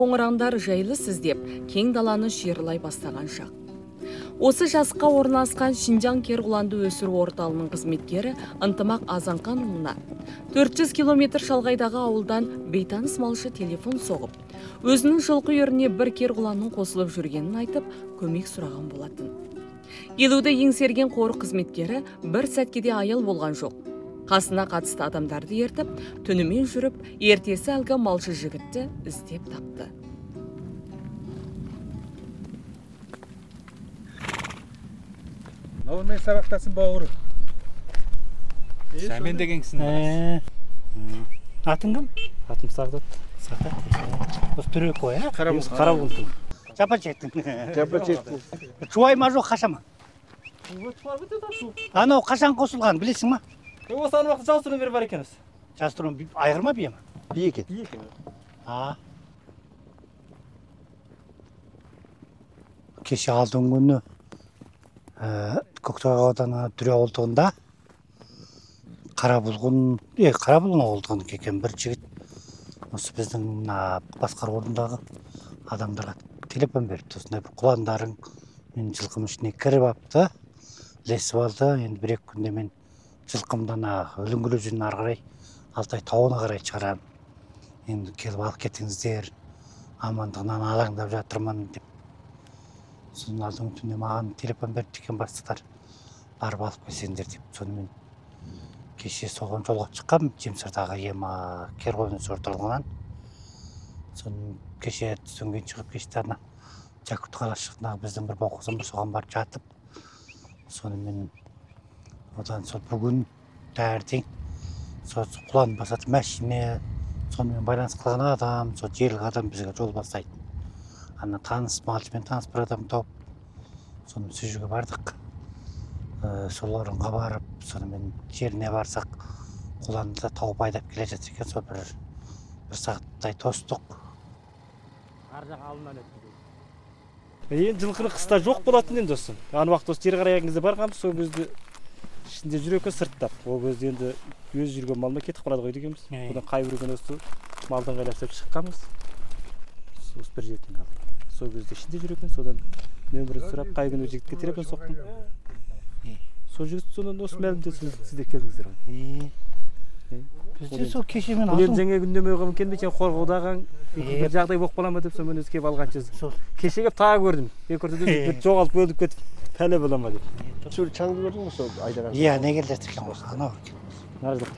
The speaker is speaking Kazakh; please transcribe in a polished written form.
Қоңыраңдар жайлы сіздеп, кең даланы шерлай бастаған шақ. Осы жасқа орналасқан Шинжаң Керғұланды өсіру орталығының қызметкері Ынтымақ Азанқанұлына 400 километр шалғайдағы ауылдан бейтаныс малшы телефон соғып, өзінің жылқы үйіріне бір керғұланның қосылып жүргенін айтып, көмек сұраған болатын. Елуді еңсерген қорық қызметкері бір сәткеде аял болған жоқ. Қасына қатысты адамдарды ертіп, түнімен жүріп, ертесі әлгі малшы жігітті іздеп тапты. Мен сабақтасын бауыры. Сәмен дегенсің. Атың кім? Атым Сағдат. Осы түрек қой, ә? Қарабұлтың. Жапа чектің. Жапа чектің. Чуай ма жоқ, қаша ма? Анау қашан қосылған, білесің ма? Осы аны уақытта жастырын бері бар екеніз. Жастырын айғыр ма, бие ма? Бие екен. Кеше алдың күні Көктөбе ауданы Дүре ауылдығында Қарабұлғын ауылдығын келген бір жігіт осы біздің басқару орнындағы адамдарға телефон беріпті. Осындай бір құландарың мен жылқым ішіне кіріп апты, ілесіп алды. Енді бір-екі күнде мен жылқымдан өліңгілі жүнін ары қарай Алтай тауына қарай шығарамын. Енді келіп алып кетіңіздер, амандығынан алаңдап жатырмын деп. Соның алдың түнде маған телефон беріп деген бастықтар барып алып келсеңдер деп. Сонымен кеше соған жолға шыққам Жемсардағы ема Керғойын орталығынан. Соның кеше түстен кейін шығып кеште ана Жакут қалашығындағы біздің бір боқызым соған барып жатып. Сонымен одан сол бүгін таңертең сол құлан басатын мәшине, сонымен байланыс қылған адам, сол желік адам бізге жол бастайды. Ана таныс малшымен таныс бір адам тауып, сонымен сол жерге бардық. Сол орынға барып, сонымен жеріне барсақ, құланды тауып айдап келе жатыр екен. Сол бір сағаттай тостық. Ар жақ алдынан өтті. Енді жылқыны қыста жоқ болатын енді осы. Аны уақыт осы жер қарайған кезде барғанбыз, сол кезде ішінде жүр екен сырттап. Ол кезде енді өзі жүрген малына кетіп қалады ғой дегенбіз. Бұдан қай бір күні осы малдан қайласып шыққанбыз. Осы бір жерден қалды. Сол кезде ішінде жүр екен, содан нөмірін сұрап, қай күні жігітке телефон соқтым. Сол жігіт содан осы мәлімде сізде келдіңіздер ғой. Бізде сол кеше мен алдым. Бұл енді жаңа күндеме қылып келмейді, қорғаудағы бір жағдай болып қала ма деп сонымен өзі келіп алған чыз. Кеше келіп тағы көрдім. Екінші жоғалып өліп кетіп, пәле бола ма деп. Шөл чаңды көрдің ғой сол айдаған. Иә, не келді жатыр екен осы, анау екен. Наржық.